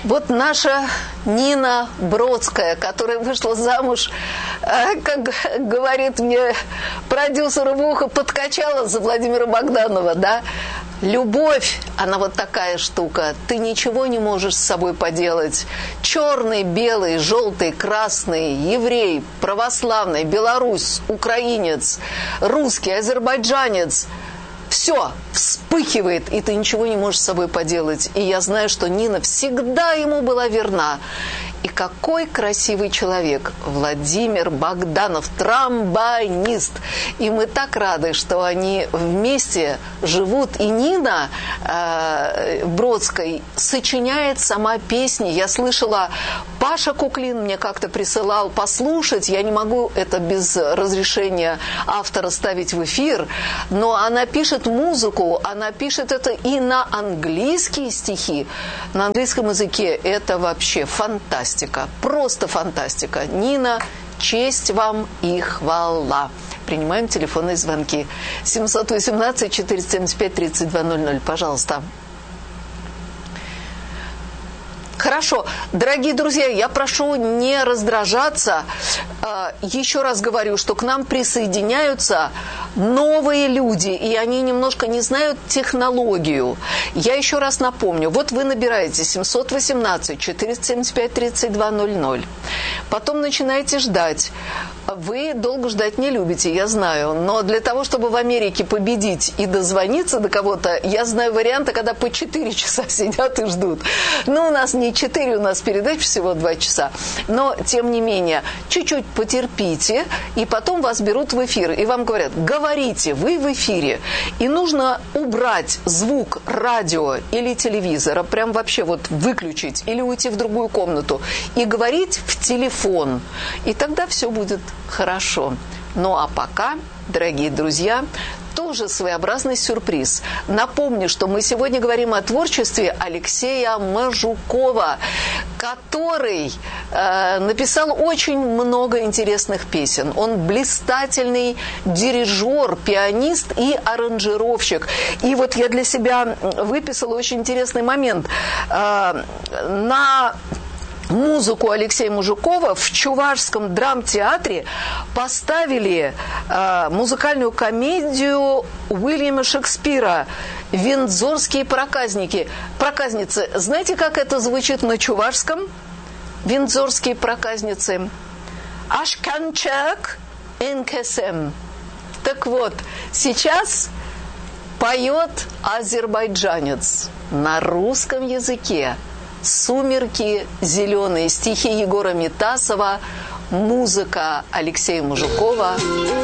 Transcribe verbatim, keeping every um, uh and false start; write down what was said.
Вот наша Нина Бродская, которая вышла замуж, как говорит мне продюсер в ухо, подкачала за Владимира Богданова, да? Любовь, она вот такая штука. Ты ничего не можешь с собой поделать. Черный, белый, желтый, красный, еврей, православный, белорус, украинец, русский, азербайджанец. Все вспыхивает, и ты ничего не можешь с собой поделать. И я знаю, что Нина всегда ему была верна. И какой красивый человек Владимир Богданов, тромбонист. И мы так рады, что они вместе живут. И Нина э, Бродская сочиняет сама песни. Я слышала, Паша Куклин мне как-то присылал послушать. Я не могу это без разрешения автора ставить в эфир. Но она пишет музыку, она пишет это и на английские стихи. На английском языке это вообще фантастика. Просто фантастика. Нина, честь вам и хвала. Принимаем телефонные звонки. семь один восемь четыре семь пять три два ноль ноль. Пожалуйста. Хорошо. Дорогие друзья, я прошу не раздражаться. Еще раз говорю, что к нам присоединяются новые люди, и они немножко не знают технологию. Я еще раз напомню. Вот вы набираете семь один восемь четыре семь пять три два ноль ноль. Потом начинаете ждать. Вы долго ждать не любите, я знаю. Но для того, чтобы в Америке победить и дозвониться до кого-то, я знаю варианты, когда по четыре часа сидят и ждут. Ну, у нас не четыре, у нас передач всего два часа. Но, тем не менее, чуть-чуть потерпите, и потом вас берут в эфир. И вам говорят, говорите, вы в эфире. И нужно убрать звук радио или телевизора, прям вообще вот выключить, или уйти в другую комнату, и говорить в телефон. И тогда все будет хорошо. Ну а пока, дорогие друзья, тоже своеобразный сюрприз. Напомню, что мы сегодня говорим о творчестве Алексея Мажукова, который э, написал очень много интересных песен. Он блистательный дирижер, пианист и аранжировщик. И вот я для себя выписала очень интересный момент. Э, на музыку Алексея Мажукова в Чувашском драмтеатре поставили э, музыкальную комедию Уильяма Шекспира «Виндзорские проказники». Проказницы. Знаете, как это звучит на чувашском? Виндзорские проказницы. Ашканчак инкесем. Так вот, сейчас поет азербайджанец на русском языке. «Сумерки зеленые», стихи Егора Митасова, музыка Алексея Мажукова.